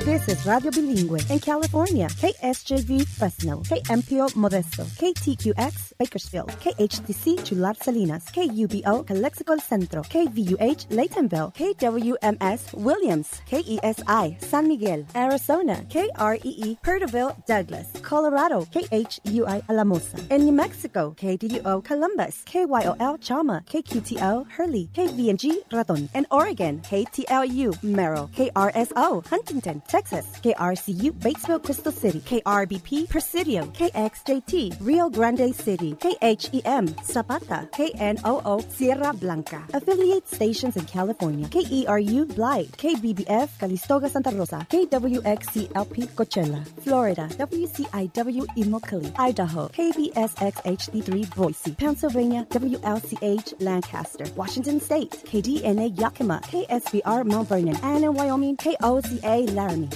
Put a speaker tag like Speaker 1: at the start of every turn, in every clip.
Speaker 1: This is Radio Bilingüe in California. KSJV Fresno, KMPO Modesto, KTQX Bakersfield, KHTC Chular Salinas, KUBO Calexico El Centro, KVUH Laytonville, KWMS Williams, KESI San Miguel, Arizona, KREE Perterville Douglas, Colorado, KHUI Alamosa. In New Mexico, KDUO Columbus, KYOL Chama, KQTO Hurley, KVNG Raton. In Oregon, KTLU Merrill, KRSO Huntington, Texas, KRCU Batesville Crystal City, KRBP Presidio, KXJT Rio Grande City, KHEM Zapata, KNOO Sierra Blanca. Affiliate stations in California, KERU Blythe, KBBF Calistoga Santa Rosa, KWXCLP Coachella, Florida, WCIW Immokalee, Idaho, KBSX HD3 Boise, Pennsylvania, WLCH Lancaster, Washington State, KDNA Yakima, KSBR Mount Vernon, and in Wyoming, KOCA Laramie.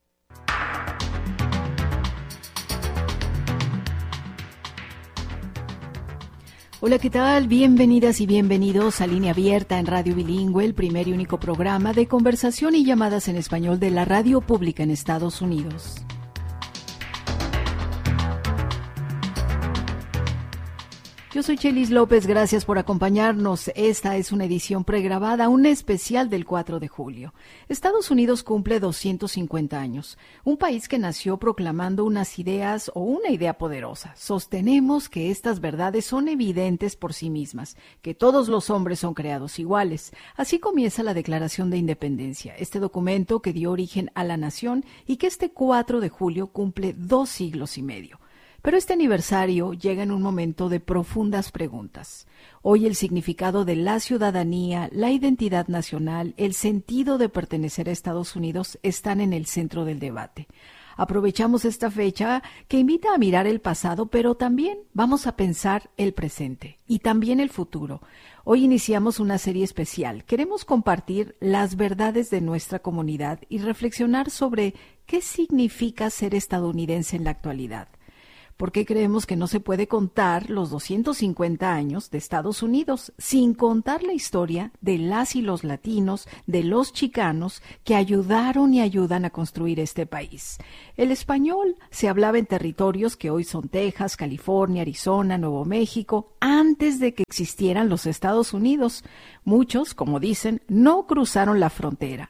Speaker 2: Hola, ¿qué tal? Bienvenidas y bienvenidos a Línea Abierta en Radio Bilingüe, el primer y único programa de conversación y llamadas en español de la radio pública en Estados Unidos. Yo soy Chelis López, gracias por acompañarnos. Esta es una edición pregrabada, un especial del 4 de julio. Estados Unidos cumple 250 años, un país que nació proclamando unas ideas o una idea poderosa. Sostenemos que estas verdades son evidentes por sí mismas, que todos los hombres son creados iguales. Así comienza la Declaración de Independencia, este documento que dio origen a la nación y que este 4 de julio cumple 2 siglos y medio. Pero este aniversario llega en un momento de profundas preguntas. Hoy el significado de la ciudadanía, la identidad nacional, el sentido de pertenecer a Estados Unidos están en el centro del debate. Aprovechamos esta fecha que invita a mirar el pasado, pero también vamos a pensar el presente y también el futuro. Hoy iniciamos una serie especial. Queremos compartir las verdades de nuestra comunidad y reflexionar sobre qué significa ser estadounidense en la actualidad. ¿Por qué creemos que no se puede contar los 250 años de Estados Unidos sin contar la historia de las y los latinos, de los chicanos que ayudaron y ayudan a construir este país? El español se hablaba en territorios que hoy son Texas, California, Arizona, Nuevo México, antes de que existieran los Estados Unidos. Muchos, como dicen, no cruzaron la frontera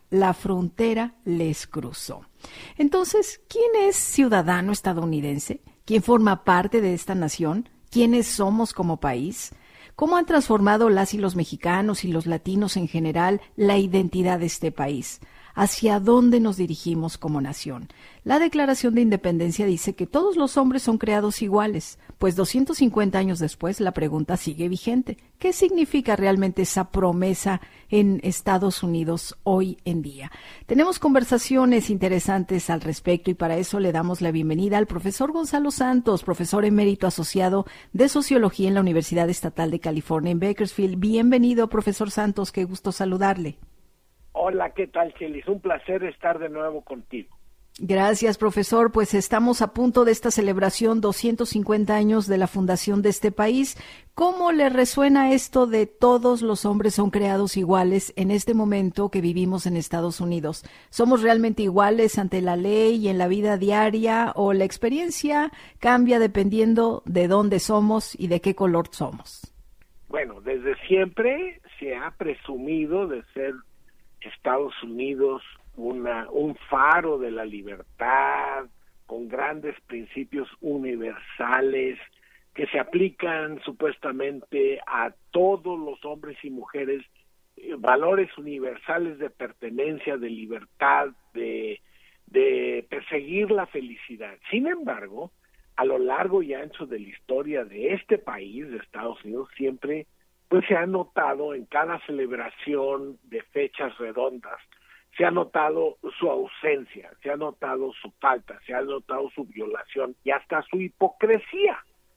Speaker 2: les cruzó. Entonces, ¿quién es ciudadano estadounidense? ¿Quién forma parte de esta nación? ¿Quiénes somos como país? ¿Cómo han transformado las y los mexicanos y los latinos en general la identidad de este país? ¿Hacia dónde nos dirigimos como nación? La Declaración de Independencia dice que todos los hombres son creados iguales, pues 250 años después la pregunta sigue vigente. ¿Qué significa realmente esa promesa en Estados Unidos hoy en día? Tenemos conversaciones interesantes al respecto y para eso le damos la bienvenida al profesor Gonzalo Santos, profesor emérito asociado de Sociología en la Universidad Estatal de California en Bakersfield. Bienvenido, profesor Santos, qué gusto saludarle.
Speaker 3: Hola, ¿qué tal, Chelis? Un placer estar de nuevo contigo.
Speaker 2: Gracias, profesor. Pues estamos a punto de esta celebración, 250 años de la fundación de este país. ¿Cómo le resuena esto de todos los hombres son creados iguales en este momento que vivimos en Estados Unidos? ¿Somos realmente iguales ante la ley y en la vida diaria o la experiencia cambia dependiendo de dónde somos y de qué color somos?
Speaker 3: Bueno, desde siempre se ha presumido de ser Estados Unidos un faro de la libertad, con grandes principios universales que se aplican supuestamente a todos los hombres y mujeres, valores universales de pertenencia, de libertad, de perseguir la felicidad. Sin embargo, a lo largo y ancho de la historia de este país, de Estados Unidos, siempre pues se ha notado en cada celebración de fechas redondas, se ha notado su ausencia, se ha notado su falta, se ha notado su violación y hasta su hipocresía.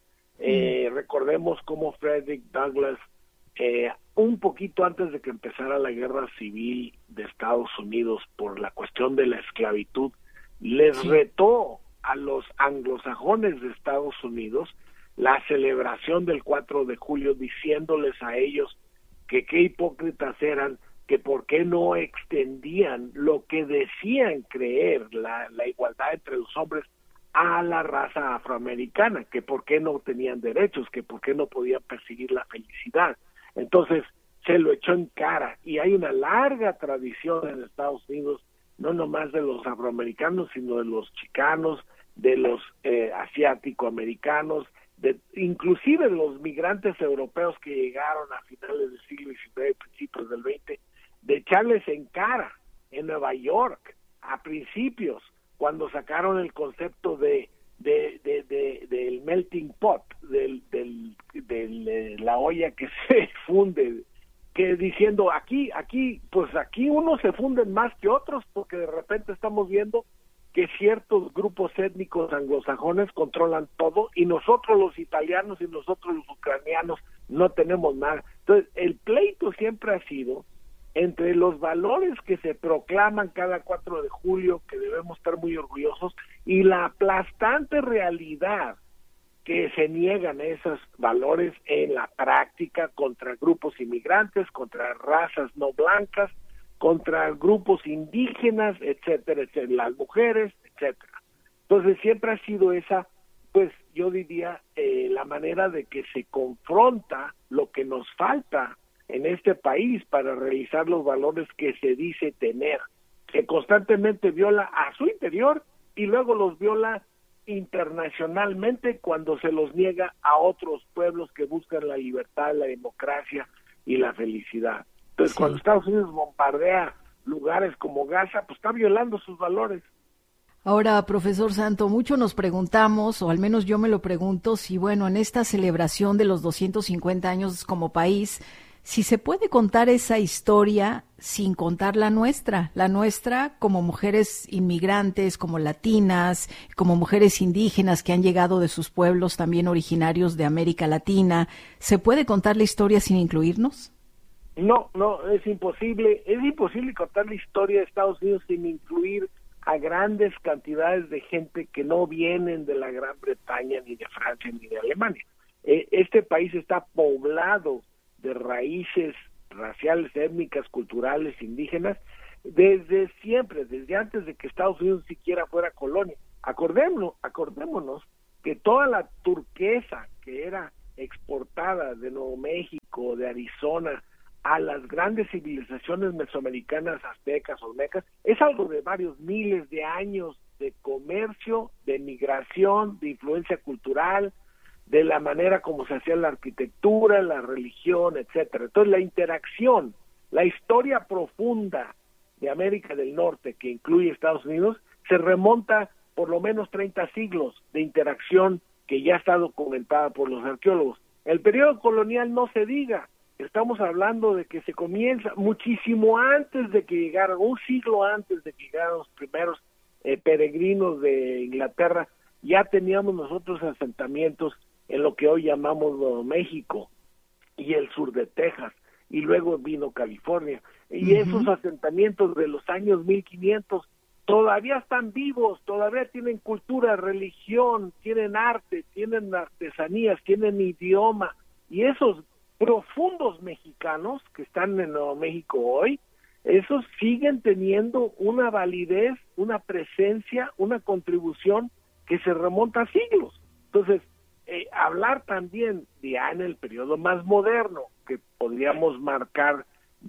Speaker 3: Recordemos cómo Frederick Douglass, un poquito antes de que empezara la guerra civil de Estados Unidos por la cuestión de la esclavitud, les retó a los anglosajones de Estados Unidos la celebración del 4 de julio, diciéndoles a ellos que qué hipócritas eran que por qué no extendían lo que decían creer, la igualdad entre los hombres, a la raza afroamericana, que por qué no tenían derechos, que por qué no podían perseguir la felicidad. Entonces se lo echó en cara, y hay una larga tradición en Estados Unidos, no nomás de los afroamericanos, sino de los chicanos, de los asiático-americanos, inclusive de los migrantes europeos que llegaron a finales del siglo XIX y principios del XX, de echarles en cara en Nueva York a principios, cuando sacaron el concepto del melting pot, de la olla que se funde, que diciendo aquí unos se funden más que otros, porque de repente estamos viendo que ciertos grupos étnicos anglosajones controlan todo, y nosotros los italianos y nosotros los ucranianos no tenemos nada. Entonces, el pleito siempre ha sido entre los valores que se proclaman cada 4 de julio, que debemos estar muy orgullosos, y la aplastante realidad que se niegan esos valores en la práctica contra grupos inmigrantes, contra razas no blancas, contra grupos indígenas, etcétera, etcétera, las mujeres, etcétera. Entonces siempre ha sido esa, pues yo diría, la manera de que se confronta lo que nos falta en este país para realizar los valores que se dice tener, que constantemente viola a su interior y luego los viola internacionalmente cuando se los niega a otros pueblos que buscan la libertad, la democracia y la felicidad. Entonces, cuando Estados Unidos bombardea lugares como Gaza, pues está violando sus valores.
Speaker 2: Ahora, profesor Santo, mucho nos preguntamos, o al menos yo me lo pregunto, si bueno, en esta celebración de los 250 años como país, si se puede contar esa historia sin contar la nuestra como mujeres inmigrantes, como latinas, como mujeres indígenas que han llegado de sus pueblos también originarios de América Latina. ¿Se puede contar la historia sin incluirnos?
Speaker 3: No, es imposible contar la historia de Estados Unidos sin incluir a grandes cantidades de gente que no vienen de la Gran Bretaña, ni de Francia, ni de Alemania. Este país está poblado de raíces raciales, étnicas, culturales, indígenas, desde siempre, desde antes de que Estados Unidos siquiera fuera colonia. Acordémonos que toda la turquesa que era exportada de Nuevo México, de Arizona, a las grandes civilizaciones mesoamericanas, aztecas, olmecas, es algo de varios miles de años de comercio, de migración, de influencia cultural, de la manera como se hacía la arquitectura, la religión, etcétera. Entonces, la interacción, la historia profunda de América del Norte, que incluye Estados Unidos, se remonta por lo menos 30 siglos de interacción que ya está documentada por los arqueólogos. El periodo colonial no se diga. Estamos hablando de que se comienza muchísimo antes de que llegaran, un siglo antes de que llegaran los primeros peregrinos de Inglaterra. Ya teníamos nosotros asentamientos en lo que hoy llamamos Nuevo México y el sur de Texas, y luego vino California, y esos asentamientos de los años 1500 todavía están vivos, todavía tienen cultura, religión, tienen arte, tienen artesanías, tienen idioma, y esos profundos mexicanos que están en Nuevo México hoy, esos siguen teniendo una validez, una presencia, una contribución que se remonta a siglos. Entonces, hablar también ya en el periodo más moderno, que podríamos marcar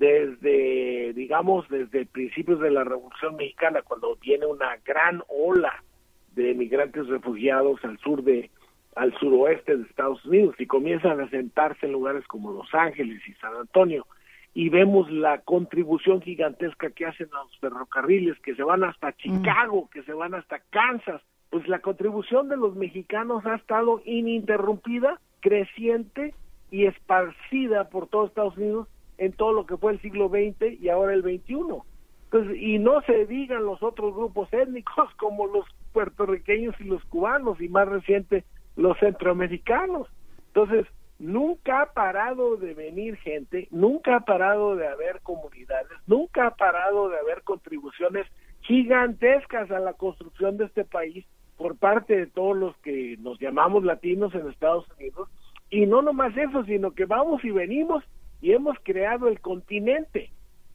Speaker 3: desde principios de la Revolución Mexicana, cuando viene una gran ola de migrantes refugiados al suroeste de Estados Unidos, y comienzan a asentarse en lugares como Los Ángeles y San Antonio, y vemos la contribución gigantesca que hacen a los ferrocarriles, que se van hasta Chicago, que se van hasta Kansas. Pues la contribución de los mexicanos ha estado ininterrumpida, creciente y esparcida por todo Estados Unidos en todo lo que fue el siglo XX y ahora el XXI. Entonces, y no se digan los otros grupos étnicos como los puertorriqueños y los cubanos, y más reciente los centroamericanos. Entonces, nunca ha parado de venir gente, nunca ha parado de haber comunidades, nunca ha parado de haber contribuciones gigantescas a la construcción de este país por parte de todos los que nos llamamos latinos en Estados Unidos. Y no nomás eso, sino que vamos y venimos y hemos creado el continente.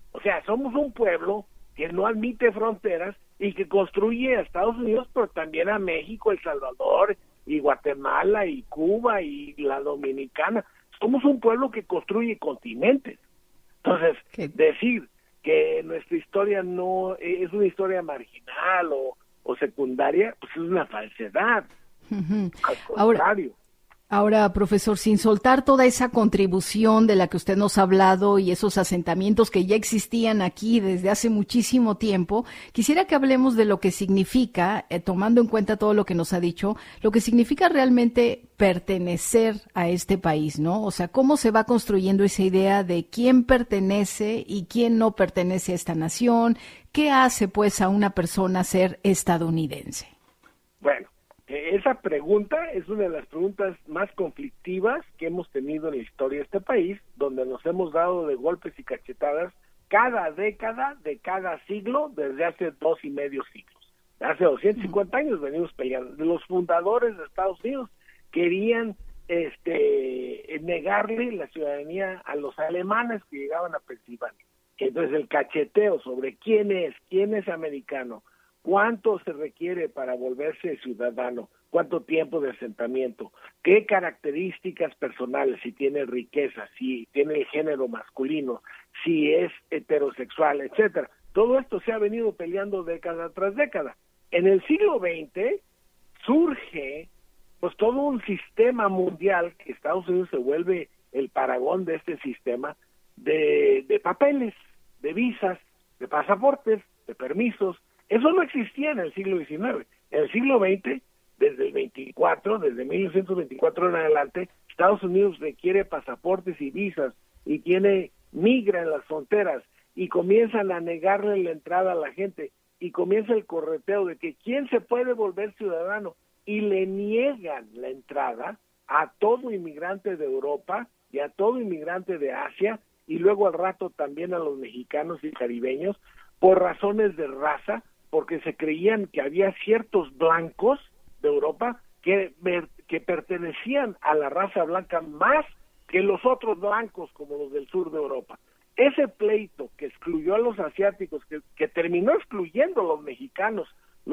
Speaker 3: O sea, somos un pueblo que no admite fronteras y que construye a Estados Unidos, pero también a México, El Salvador, y Guatemala, y Cuba, y la Dominicana. Somos un pueblo que construye continentes. Entonces, decir que nuestra historia no es una historia marginal o secundaria, pues es una falsedad.
Speaker 2: Uh-huh.
Speaker 3: Al contrario.
Speaker 2: Ahora, profesor, sin soltar toda esa contribución de la que usted nos ha hablado y esos asentamientos que ya existían aquí desde hace muchísimo tiempo, quisiera que hablemos de lo que significa, tomando en cuenta todo lo que nos ha dicho, lo que significa realmente pertenecer a este país, ¿no? O sea, cómo se va construyendo esa idea de quién pertenece y quién no pertenece a esta nación, qué hace pues a una persona ser estadounidense.
Speaker 3: Bueno. Esa pregunta es una de las preguntas más conflictivas que hemos tenido en la historia de este país, donde nos hemos dado de golpes y cachetadas cada década de cada siglo desde hace 2.5 siglos. Hace 250 años venimos peleando. Los fundadores de Estados Unidos querían negarle la ciudadanía a los alemanes que llegaban a Pensilvania. Entonces el cacheteo sobre quién es americano, cuánto se requiere para volverse ciudadano, cuánto tiempo de asentamiento, qué características personales, si tiene riqueza, si tiene el género masculino, si es heterosexual, etcétera. Todo esto se ha venido peleando década tras década. En el siglo XX surge pues todo un sistema mundial, que Estados Unidos se vuelve el paragón de este sistema, de papeles, de visas, de pasaportes, de permisos. Eso no existía en el siglo XIX. En el siglo XX, desde 1924 en adelante, Estados Unidos requiere pasaportes y visas y migra en las fronteras y comienzan a negarle la entrada a la gente y comienza el correteo de que quién se puede volver ciudadano y le niegan la entrada a todo inmigrante de Europa y a todo inmigrante de Asia y luego al rato también a los mexicanos y caribeños por razones de raza, porque se creían que había ciertos blancos de Europa que pertenecían a la raza blanca más que los otros blancos como los del sur de Europa. Ese pleito que excluyó a los asiáticos, que terminó excluyendo a los mexicanos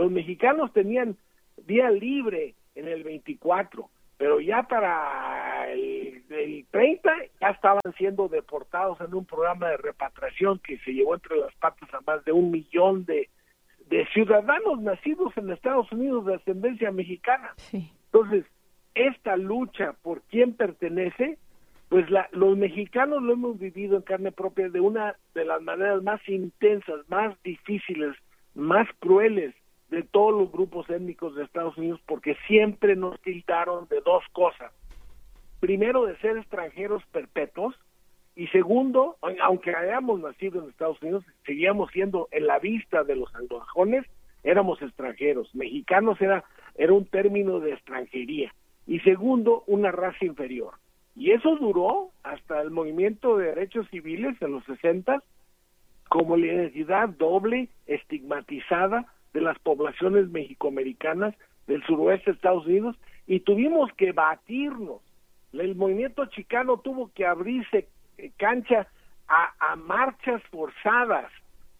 Speaker 3: tenían vía libre en el 24, pero ya para el 30 ya estaban siendo deportados en un programa de repatriación que se llevó entre las patas a más de 1 millón de ciudadanos nacidos en Estados Unidos de ascendencia mexicana. Sí. Entonces, esta lucha por quién pertenece, pues los mexicanos lo hemos vivido en carne propia de una de las maneras más intensas, más difíciles, más crueles de todos los grupos étnicos de Estados Unidos, porque siempre nos tildaron de dos cosas. Primero, de ser extranjeros perpetuos, y segundo, aunque hayamos nacido en Estados Unidos, seguíamos siendo, en la vista de los anglosajones, éramos extranjeros. Mexicanos era un término de extranjería. Y segundo, una raza inferior. Y eso duró hasta el movimiento de derechos civiles en los 60, como la identidad doble, estigmatizada de las poblaciones mexicoamericanas del suroeste de Estados Unidos, y tuvimos que batirnos. El movimiento chicano tuvo que abrirse cancha a marchas forzadas,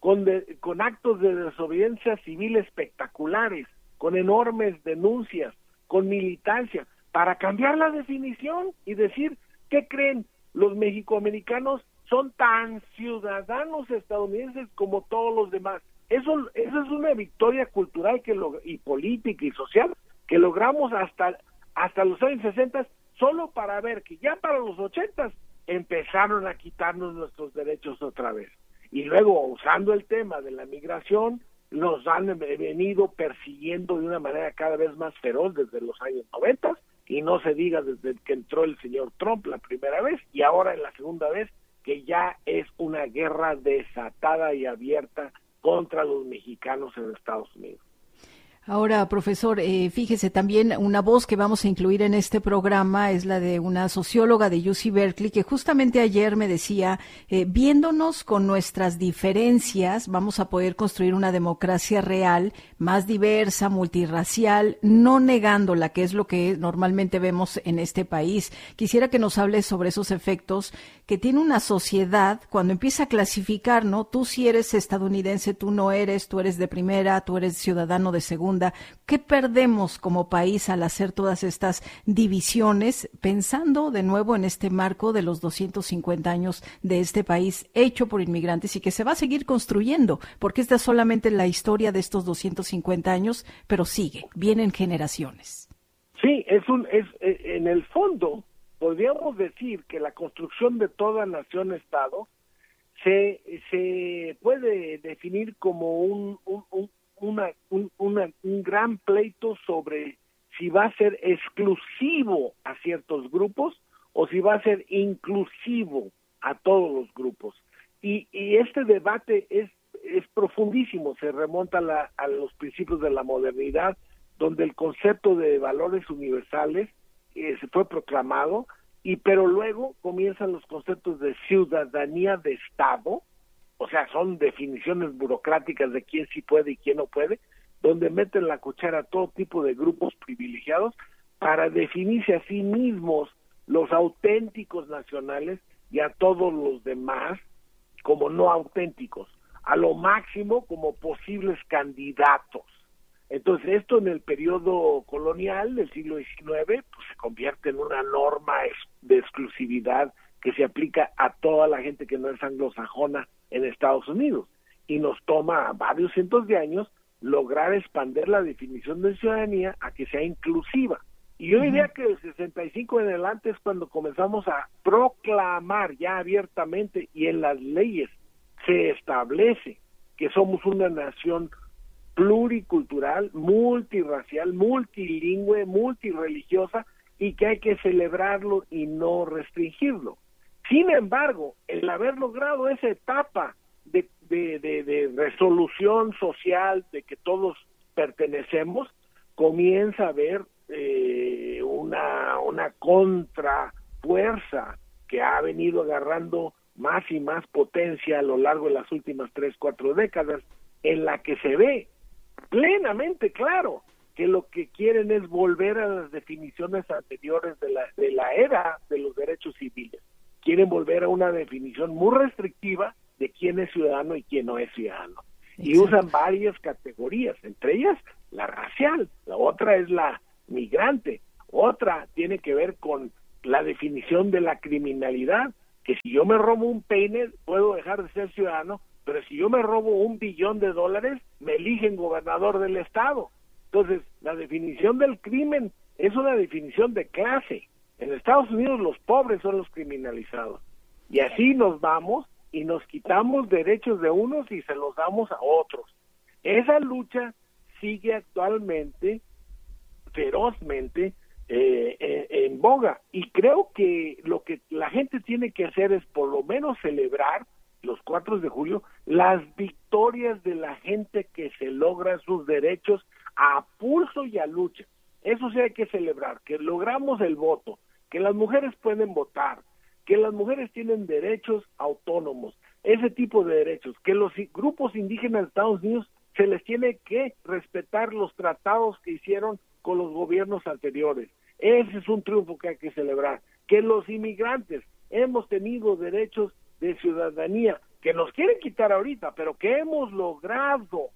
Speaker 3: con actos de desobediencia civil espectaculares, con enormes denuncias, con militancia, para cambiar la definición y decir, ¿qué creen? Los mexicoamericanos son tan ciudadanos estadounidenses como todos los demás. Eso es una victoria cultural y política y social que logramos hasta los años 60, solo para ver que ya para los 80 empezaron a quitarnos nuestros derechos otra vez. Y luego, usando el tema de la migración, nos han venido persiguiendo de una manera cada vez más feroz desde los años 90, y no se diga desde que entró el señor Trump la primera vez, y ahora en la segunda vez, que ya es una guerra desatada y abierta contra los mexicanos en Estados Unidos.
Speaker 2: Ahora, profesor, fíjese también una voz que vamos a incluir en este programa es la de una socióloga de UC Berkeley que justamente ayer me decía, viéndonos con nuestras diferencias, vamos a poder construir una democracia real, más diversa, multirracial, no negándola, que es lo que normalmente vemos en este país. Quisiera que nos hable sobre esos efectos que tiene una sociedad cuando empieza a clasificar, ¿no? Tú sí eres estadounidense, tú no eres, tú eres de primera, tú eres ciudadano de segunda. ¿Qué perdemos como país al hacer todas estas divisiones, pensando de nuevo en este marco de los 250 años de este país hecho por inmigrantes y que se va a seguir construyendo? Porque esta es solamente la historia de estos 250 años, pero sigue, vienen generaciones.
Speaker 3: Sí, en el fondo, podríamos decir que la construcción de toda nación-estado se puede definir como un gran pleito sobre si va a ser exclusivo a ciertos grupos o si va a ser inclusivo a todos los grupos. Y este debate es profundísimo, se remonta a los principios de la modernidad, donde el concepto de valores universales se fue proclamado, pero luego comienzan los conceptos de ciudadanía de Estado, o sea, son definiciones burocráticas de quién sí puede y quién no puede, donde meten la cuchara a todo tipo de grupos privilegiados para definirse a sí mismos los auténticos nacionales y a todos los demás como no auténticos, a lo máximo como posibles candidatos. Entonces, esto en el periodo colonial del siglo XIX pues, se convierte en una norma de exclusividad que se aplica a toda la gente que no es anglosajona en Estados Unidos. Y nos toma varios cientos de años lograr expandir la definición de ciudadanía a que sea inclusiva. Y yo diría que del 65 en adelante es cuando comenzamos a proclamar ya abiertamente y en las leyes se establece que somos una nación pluricultural, multirracial, multilingüe, multireligiosa y que hay que celebrarlo y no restringirlo. Sin embargo, el haber logrado esa etapa de resolución social de que todos pertenecemos, comienza a haber una contrafuerza que ha venido agarrando más y más potencia a lo largo de las últimas 3-4 décadas, en la que se ve plenamente claro que lo que quieren es volver a las definiciones anteriores de la era de los derechos civiles. Quieren volver a una definición muy restrictiva de quién es ciudadano y quién no es ciudadano. Exacto. Y usan varias categorías, entre ellas la racial, la otra es la migrante, otra tiene que ver con la definición de la criminalidad, que si yo me robo un peine puedo dejar de ser ciudadano, pero si yo me robo $1 billón, me eligen gobernador del estado. Entonces, la definición del crimen es una definición de clase. En Estados Unidos los pobres son los criminalizados. Y así nos vamos y nos quitamos derechos de unos y se los damos a otros. Esa lucha sigue actualmente ferozmente en boga. Y creo que lo que la gente tiene que hacer es por lo menos celebrar los 4 de julio, las victorias de la gente que se logra sus derechos a pulso y a lucha. Eso sí hay que celebrar, que logramos el voto, que las mujeres pueden votar, que las mujeres tienen derechos autónomos, ese tipo de derechos, que los grupos indígenas de Estados Unidos se les tiene que respetar los tratados que hicieron con los gobiernos anteriores. Ese es un triunfo que hay que celebrar. Que los inmigrantes hemos tenido derechos de ciudadanía que nos quieren quitar ahorita, pero que hemos logrado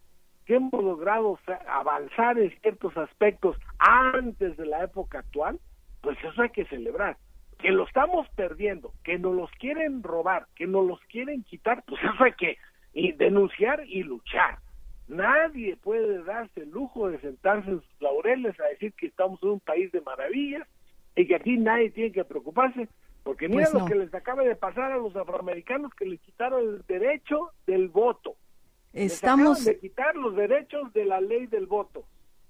Speaker 3: avanzar en ciertos aspectos antes de la época actual, pues eso hay que celebrar. Que lo estamos perdiendo, que nos los quieren robar, que nos los quieren quitar, pues eso hay que denunciar y luchar. Nadie puede darse el lujo de sentarse en sus laureles a decir que estamos en un país de maravillas y que aquí nadie tiene que preocuparse, porque mira pues no. Lo que les acaba de pasar a los afroamericanos, que les quitaron el derecho del voto. Les acaban de quitar los derechos de la ley del voto.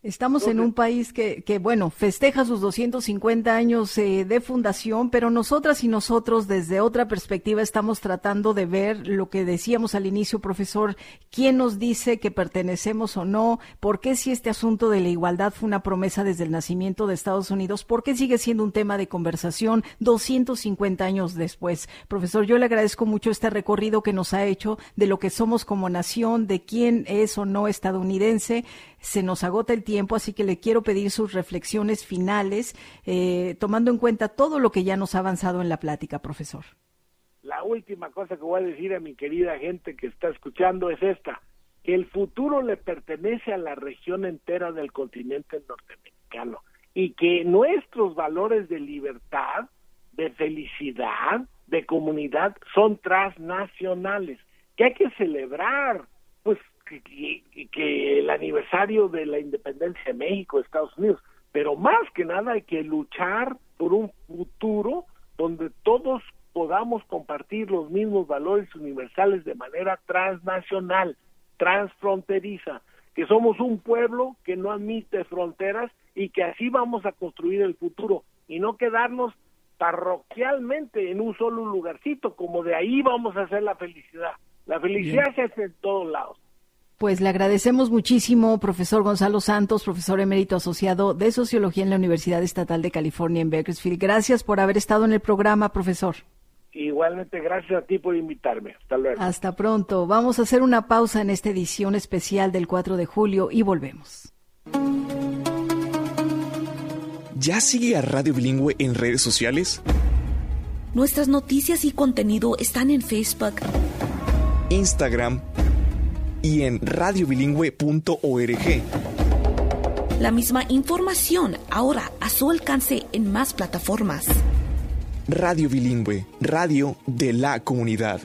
Speaker 2: Estamos en un país que bueno, festeja sus 250 años de fundación, pero nosotras y nosotros desde otra perspectiva estamos tratando de ver lo que decíamos al inicio, profesor, quién nos dice que pertenecemos o no, por qué si este asunto de la igualdad fue una promesa desde el nacimiento de Estados Unidos, por qué sigue siendo un tema de conversación 250 años después. Profesor, yo le agradezco mucho este recorrido que nos ha hecho de lo que somos como nación, de quién es o no estadounidense. Se nos agota el tiempo, así que le quiero pedir sus reflexiones finales, tomando en cuenta todo lo que ya nos ha avanzado en la plática, profesor.
Speaker 3: La última cosa que voy a decir a mi querida gente que está escuchando es esta, que el futuro le pertenece a la región entera del continente norteamericano y que nuestros valores de libertad, de felicidad, de comunidad son transnacionales, que hay que celebrar, pues, que el aniversario de la independencia de México, de Estados Unidos, pero más que nada hay que luchar por un futuro donde todos podamos compartir los mismos valores universales de manera transnacional, transfronteriza, que somos un pueblo que no admite fronteras y que así vamos a construir el futuro y no quedarnos parroquialmente en un solo lugarcito, como de ahí vamos a hacer la felicidad. La felicidad se hace en todos lados.
Speaker 2: Pues le agradecemos muchísimo, profesor Gonzalo Santos, profesor emérito asociado de Sociología en la Universidad Estatal de California en Bakersfield. Gracias por haber estado en el programa, profesor.
Speaker 3: Igualmente, gracias a ti por invitarme. Hasta luego.
Speaker 2: Hasta pronto. Vamos a hacer una pausa en esta edición especial del 4 de julio y volvemos.
Speaker 4: ¿Ya sigue a Radio Bilingüe en redes sociales?
Speaker 5: Nuestras noticias y contenido están en Facebook,
Speaker 4: Instagram y en radiobilingüe.org.
Speaker 5: La misma información ahora a su alcance en más plataformas.
Speaker 4: Radio Bilingüe, radio de la comunidad.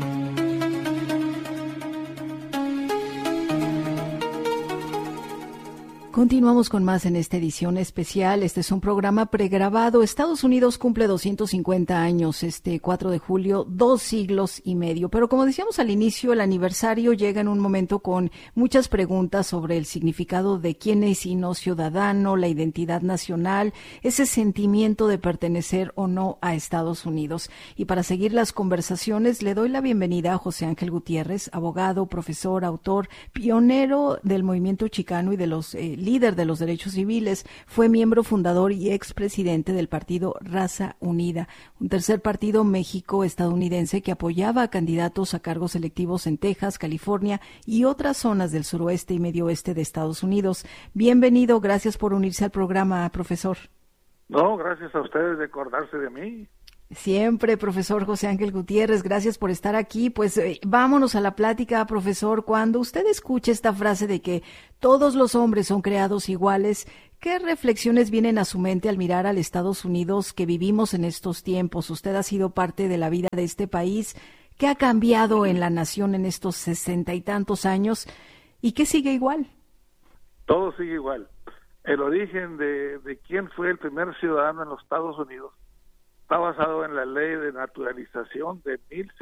Speaker 2: Continuamos con más en esta edición especial. Este es un programa pregrabado. Estados Unidos cumple 250 años este 4 de julio, 2 siglos y medio. Pero como decíamos al inicio, el aniversario llega en un momento con muchas preguntas sobre el significado de quién es y no ciudadano, la identidad nacional, ese sentimiento de pertenecer o no a Estados Unidos. Y para seguir las conversaciones, le doy la bienvenida a José Ángel Gutiérrez, abogado, profesor, autor, pionero del movimiento chicano y de los líder de los derechos civiles, fue miembro fundador y expresidente del partido Raza Unida, un tercer partido México-estadounidense que apoyaba a candidatos a cargos electivos en Texas, California y otras zonas del suroeste y medio oeste de Estados Unidos. Bienvenido, gracias por unirse al programa, profesor.
Speaker 6: No, gracias a ustedes de acordarse de mí.
Speaker 2: Siempre, profesor José Ángel Gutiérrez, gracias por estar aquí. Pues vámonos a la plática, profesor. Cuando usted escuche esta frase de que todos los hombres son creados iguales, ¿qué reflexiones vienen a su mente al mirar al Estados Unidos que vivimos en estos tiempos? Usted ha sido parte de la vida de este país. ¿Qué ha cambiado en la nación en estos 60 y tantos años? ¿Y qué sigue igual?
Speaker 6: Todo sigue igual. El origen de quién fue el primer ciudadano en los Estados Unidos está basado en la ley de naturalización de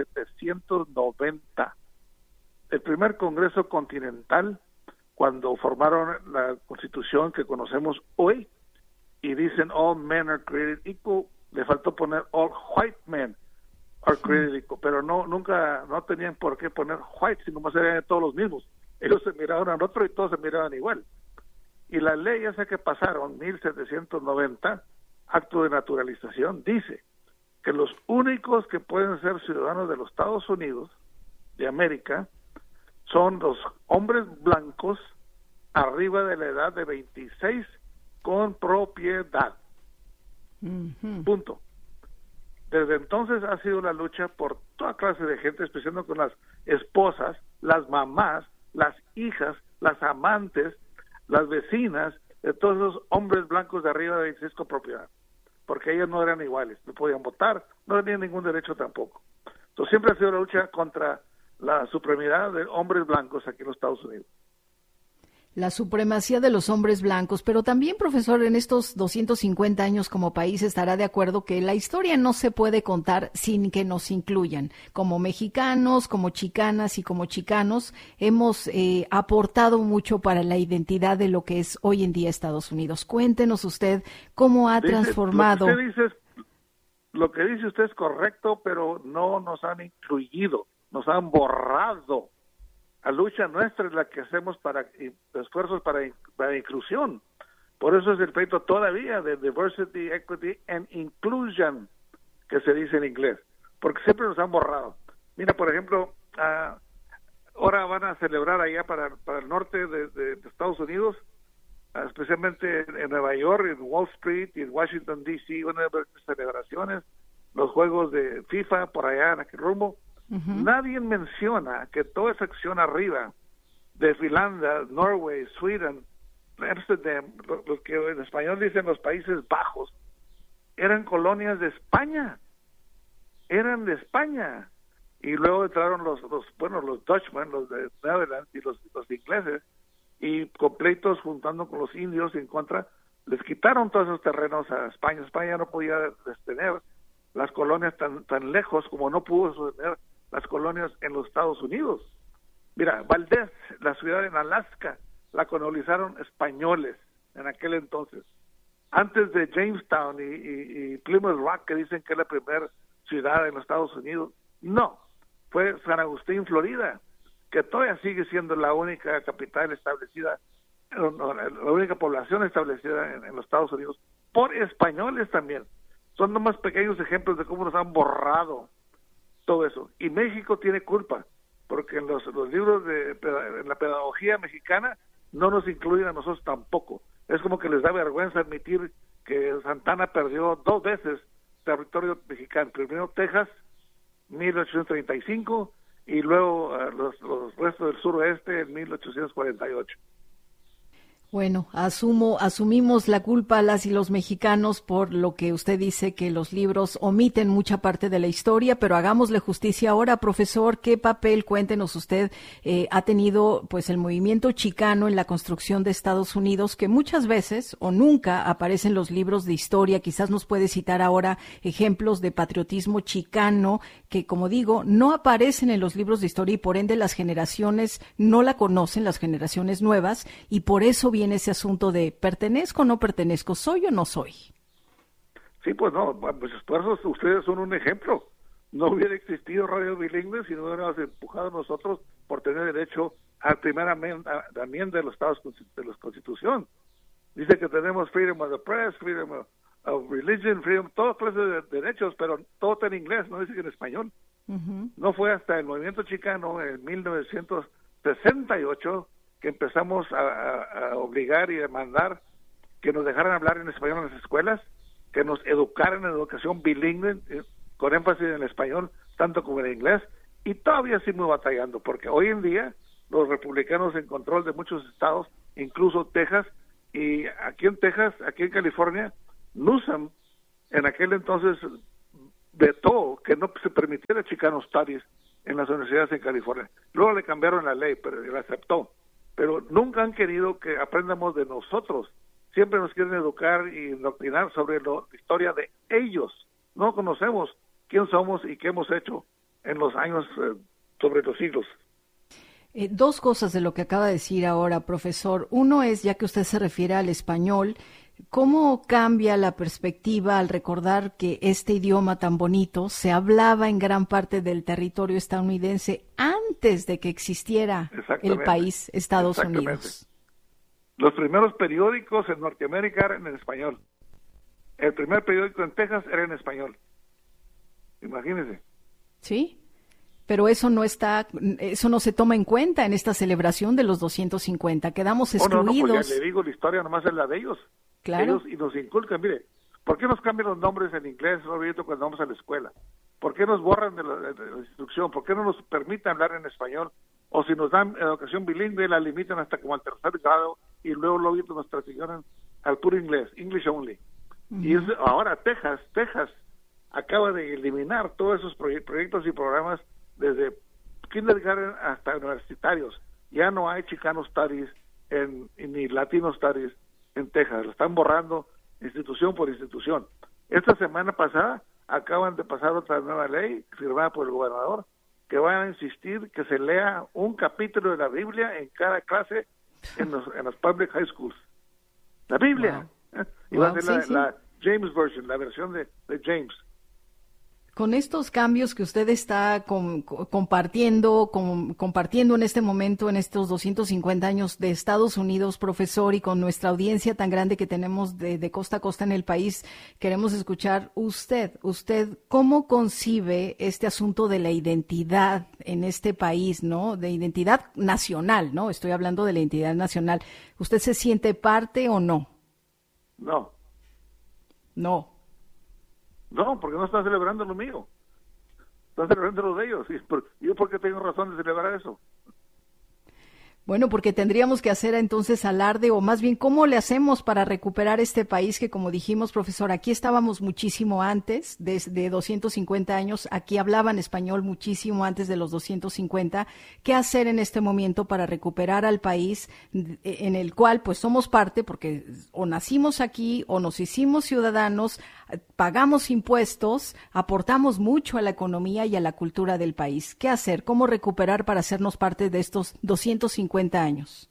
Speaker 6: 1790. El primer Congreso Continental, cuando formaron la Constitución que conocemos hoy, y dicen all men are created equal, le faltó poner all white men are created equal, pero no tenían por qué poner white, sino más eran todos los mismos. Ellos se miraban al otro y todos se miraban igual. Y la ley esa que pasaron, 1790, acto de naturalización, dice que los únicos que pueden ser ciudadanos de los Estados Unidos de América son los hombres blancos arriba de la edad de 26 con propiedad. Punto. Desde entonces ha sido la lucha por toda clase de gente, especialmente con las esposas, las mamás, las hijas, las amantes, las vecinas, de todos esos hombres blancos de arriba de 26 con propiedad, porque ellos no eran iguales, no podían votar, no tenían ningún derecho tampoco. Entonces siempre ha sido la lucha contra la supremidad de hombres blancos aquí en los Estados Unidos.
Speaker 2: La supremacía de los hombres blancos, pero también, profesor, en estos 250 años como país estará de acuerdo que la historia no se puede contar sin que nos incluyan. Como mexicanos, como chicanas y como chicanos, hemos aportado mucho para la identidad de lo que es hoy en día Estados Unidos. Cuéntenos usted cómo ha transformado.
Speaker 6: Lo que dice usted es correcto, pero no nos han incluido, nos han borrado. La lucha nuestra es la que hacemos para esfuerzos para inclusión. Por eso es el pleito todavía de diversity, equity and inclusion, que se dice en inglés, porque siempre nos han borrado. Mira, por ejemplo, ahora van a celebrar allá para el norte de Estados Unidos, especialmente en Nueva York, en Wall Street y en Washington, D.C., una de las celebraciones, los juegos de FIFA por allá en aquel rumbo. Nadie menciona que toda esa acción arriba de Finlandia, Norway, Sweden, Amsterdam, lo que en español dicen los Países Bajos, eran colonias de España, eran de España, y luego entraron los Dutchmen, los de Netherlands y los ingleses, y con pleitos juntando con los indios en contra, les quitaron todos esos terrenos a España. España no podía sostener las colonias tan lejos como no pudo sostener las colonias en los Estados Unidos. Mira, Valdez, la ciudad en Alaska, la colonizaron españoles en aquel entonces. Antes de Jamestown y Plymouth Rock, que dicen que es la primera ciudad en los Estados Unidos, no, fue San Agustín, Florida, que todavía sigue siendo la única capital establecida, la única población establecida en los Estados Unidos, por españoles también. Son nomás pequeños ejemplos de cómo nos han borrado todo eso. Y México tiene culpa, porque en los libros en la pedagogía mexicana no nos incluyen a nosotros tampoco. Es como que les da vergüenza admitir que Santana perdió 2 veces territorio mexicano. Primero Texas, 1835, y luego los restos del suroeste en 1848.
Speaker 2: Bueno, asumimos la culpa las y los mexicanos por lo que usted dice que los libros omiten mucha parte de la historia, pero hagámosle justicia ahora, profesor. ¿Qué papel, cuéntenos usted, ha tenido pues el movimiento chicano en la construcción de Estados Unidos, que muchas veces o nunca aparece en los libros de historia? Quizás nos puede citar ahora ejemplos de patriotismo chicano que, como digo, no aparecen en los libros de historia y por ende las generaciones no la conocen, las generaciones nuevas, y por eso viene ese asunto de ¿pertenezco o no pertenezco? ¿Soy o no soy?
Speaker 6: Sí, pues no, pues esfuerzos, ustedes son un ejemplo. No hubiera existido radio bilingüe si no hubiéramos empujado nosotros por tener derecho a la primera enmienda de los estados de la Constitución. Dice que tenemos freedom of the press, freedom of religion, freedom, toda clase de derechos, pero todo está en inglés, no dice que en español. No fue hasta el movimiento chicano en 1968 que empezamos a obligar y demandar que nos dejaran hablar en español en las escuelas, que nos educaran en educación bilingüe, con énfasis en el español, tanto como en el inglés, y todavía seguimos batallando, porque hoy en día los republicanos en control de muchos estados, incluso Texas, y aquí en California, Newsom, en aquel entonces, vetó que no se permitiera Chicano Studies en las universidades en California. Luego le cambiaron la ley, pero él aceptó. Pero nunca han querido que aprendamos de nosotros. Siempre nos quieren educar y indoctrinar sobre la historia de ellos. No conocemos quién somos y qué hemos hecho en los años, sobre los siglos.
Speaker 2: 2 cosas de lo que acaba de decir ahora, profesor. Uno es, ya que usted se refiere al español, ¿cómo cambia la perspectiva al recordar que este idioma tan bonito se hablaba en gran parte del territorio estadounidense antes de que existiera el país Estados Unidos?
Speaker 6: Los primeros periódicos en Norteamérica eran en español. El primer periódico en Texas era en español. Imagínense.
Speaker 2: Sí, pero eso no se toma en cuenta en esta celebración de los 250. Quedamos excluidos.
Speaker 6: No, pues ya le digo, la historia nomás es la de ellos.
Speaker 2: Claro.
Speaker 6: Ellos y nos inculcan, mire, ¿por qué nos cambian los nombres en inglés cuando vamos a la escuela? ¿Por qué nos borran de la instrucción? ¿Por qué no nos permiten hablar en español? O si nos dan educación bilingüe, la limitan hasta como al 3er grado y luego nos transicionan al puro inglés, English only. Y ahora Texas acaba de eliminar todos esos proyectos y programas desde kindergarten hasta universitarios. Ya no hay Chicano Studies ni Latino Studies en Texas. Lo están borrando institución por institución. Esta semana pasada acaban de pasar otra nueva ley firmada por el gobernador que van a insistir que se lea un capítulo de la Biblia en cada clase en los public high schools. La Biblia. Wow. Y va a ser la James Version, la versión de James.
Speaker 2: Con estos cambios que usted está compartiendo en este momento, en estos 250 años de Estados Unidos, profesor, y con nuestra audiencia tan grande que tenemos de costa a costa en el país, queremos escuchar usted, ¿cómo concibe este asunto de la identidad en este país, ¿no? De identidad nacional, ¿no? Estoy hablando de la identidad nacional. ¿Usted se siente parte o no?
Speaker 6: No.
Speaker 2: No.
Speaker 6: No, porque no están celebrando lo mío. Están celebrando lo de ellos. ¿Y yo por qué tengo razón de celebrar eso?
Speaker 2: Bueno, porque tendríamos que hacer entonces alarde, o más bien, ¿cómo le hacemos para recuperar este país que, como dijimos, profesor, aquí estábamos muchísimo antes, de 250 años, aquí hablaban español muchísimo antes de los 250? ¿Qué hacer en este momento para recuperar al país en el cual, pues, somos parte, porque o nacimos aquí o nos hicimos ciudadanos, pagamos impuestos, aportamos mucho a la economía y a la cultura del país? ¿Qué hacer? ¿Cómo recuperar para hacernos parte de estos 250 años?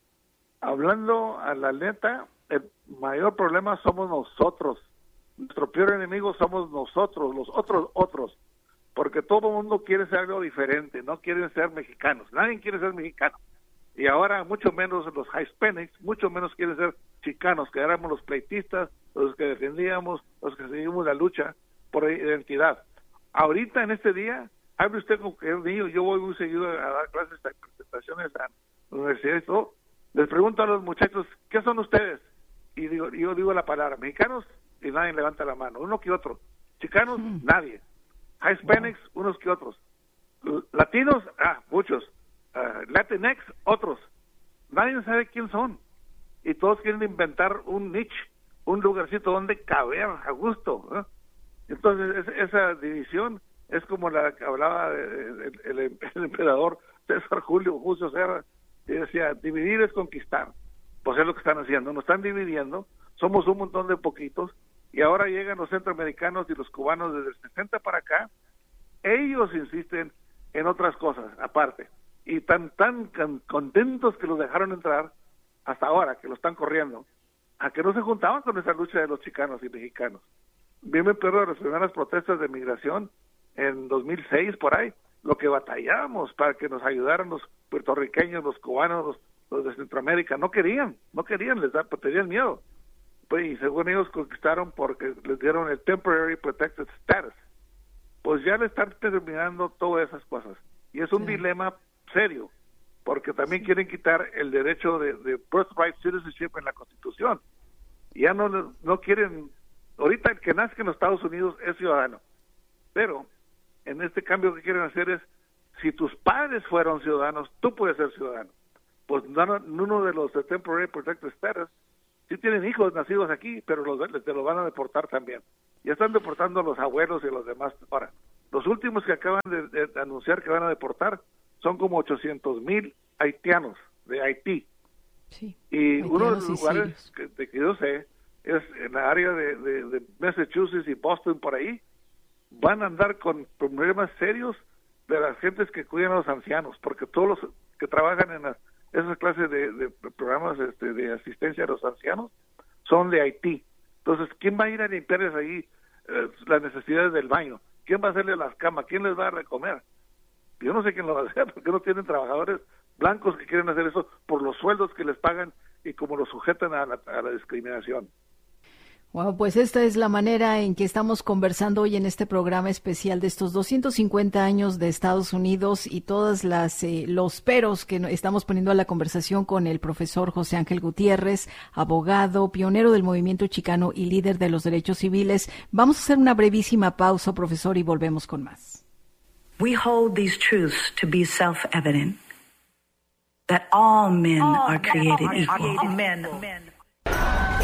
Speaker 6: Hablando a la neta, el mayor problema somos nosotros. Nuestro peor enemigo somos nosotros, los otros. Porque todo el mundo quiere ser algo diferente, no quieren ser mexicanos. Nadie quiere ser mexicano. Y ahora mucho menos los Hispanics, mucho menos quieren ser chicanos, que éramos los pleitistas, los que defendíamos, los que seguimos la lucha por identidad. Ahorita, en este día, hable usted con que es niño, yo voy muy seguido a dar clases, presentaciones a la universidad y todo. Les pregunto a los muchachos, ¿qué son ustedes? Y yo digo la palabra, mexicanos, y nadie levanta la mano, uno que otro. Chicanos, nadie. Hispanics, unos que otros. Latinos, muchos. Latinx, otros. Nadie sabe quién son. Y todos quieren inventar un niche, un lugarcito donde caber a gusto, ¿eh? Entonces, esa división es como la que hablaba el emperador César Julio César, y decía, dividir es conquistar. Pues es lo que están haciendo, nos están dividiendo, somos un montón de poquitos, y ahora llegan los centroamericanos y los cubanos desde el 60 para acá, ellos insisten en otras cosas, aparte, y tan contentos que los dejaron entrar, hasta ahora, que lo están corriendo, a que no se juntaban con esa lucha de los chicanos y mexicanos. Bien me acuerdo de las primeras protestas de migración en 2006, por ahí, lo que batallábamos para que nos ayudaran los puertorriqueños, los cubanos, los de Centroamérica. No querían, tenían miedo. Pues, y según ellos conquistaron porque les dieron el Temporary Protected Status. Pues ya le están terminando todas esas cosas. Y es un dilema serio, porque también quieren quitar el derecho de birthright citizenship en la Constitución. Ya no quieren. Ahorita el que nazca en los Estados Unidos es ciudadano, pero en este cambio que quieren hacer es, si tus padres fueron ciudadanos, tú puedes ser ciudadano. Pues uno de los de Temporary Protected Status sí tienen hijos nacidos aquí, pero te los van a deportar también. Ya están deportando a los abuelos y a los demás. Ahora, los últimos que acaban de anunciar que van a deportar son como 800,000 haitianos de Haití. Sí, y uno de los lugares que yo sé es en la área de Massachusetts y Boston, por ahí, van a andar con problemas serios de las gentes que cuidan a los ancianos, porque todos los que trabajan en esas clases de programas de asistencia a los ancianos son de Haití. Entonces, ¿quién va a ir a limpiarles ahí las necesidades del baño? ¿Quién va a hacerle las camas? ¿Quién les va a recomer? Yo no sé quién lo va a hacer, porque no tienen trabajadores blancos que quieren hacer eso por los sueldos que les pagan y como los sujetan a la discriminación.
Speaker 2: Bueno, pues esta es la manera en que estamos conversando hoy en este programa especial de estos 250 años de Estados Unidos y todas los peros que estamos poniendo a la conversación con el profesor José Ángel Gutiérrez, abogado, pionero del movimiento chicano y líder de los derechos civiles. Vamos a hacer una brevísima pausa, profesor, y volvemos con más.
Speaker 7: We hold these truths to be self-evident, that all men are created equal.